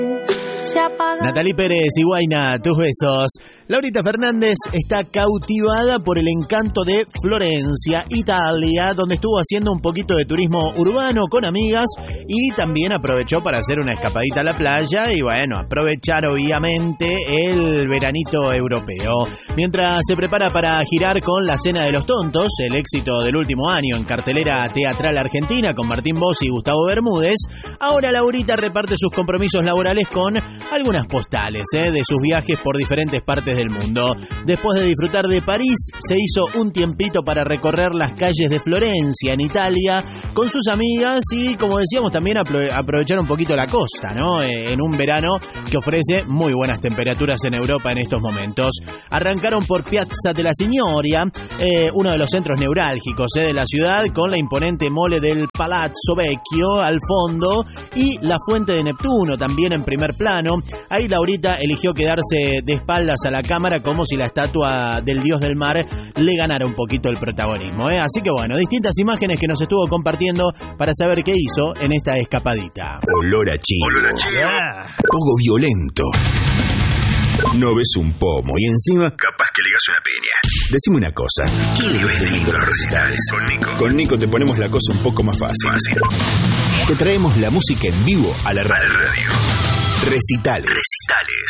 Natalie Pérez y Guayna, tus besos. Laurita Fernández está cautivada por el encanto de Florencia, Italia, donde estuvo haciendo un poquito de turismo urbano con amigas y también aprovechó para hacer una escapadita a la playa y bueno, aprovechar obviamente el veranito europeo. Mientras se prepara para girar con La Cena de los Tontos, el éxito del último año en cartelera teatral argentina con Martín Bossi y Gustavo Bermúdez, ahora Laurita reparte sus compromisos laborales con algunas postales de sus viajes por diferentes partes del mundo. Después de disfrutar de París, se hizo un tiempito para recorrer las calles de Florencia, en Italia, con sus amigas y, como decíamos, también aprovechar un poquito la costa, ¿no? En un verano que ofrece muy buenas temperaturas en Europa en estos momentos. Arrancaron por Piazza della Signoria, uno de los centros neurálgicos de la ciudad, con la imponente mole del Palazzo Vecchio al fondo y la Fuente de Neptuno también en primer plano. Ahí Laurita eligió quedarse de espaldas a la cámara como si la estatua del dios del mar le ganara un poquito el protagonismo, ¿eh? Así que bueno, distintas imágenes que nos estuvo compartiendo para saber qué hizo en esta escapadita. Olor a chivo. Poco violento. No ves un pomo y encima capaz que le das una piña. Decime una cosa, ¿qué le ves de lindo a los recitales? Con Nico te ponemos la cosa un poco más fácil. Te traemos la música en vivo a la radio. Recitales.